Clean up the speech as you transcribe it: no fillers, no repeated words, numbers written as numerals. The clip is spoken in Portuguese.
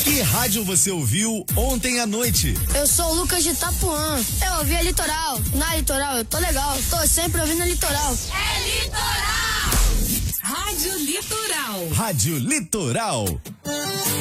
Que rádio você ouviu ontem à noite? Eu sou o Lucas de Itapuã. Eu ouvi a Litoral. Na Litoral eu tô legal. Tô sempre ouvindo a Litoral. É Litoral! Rádio Litoral. Rádio Litoral.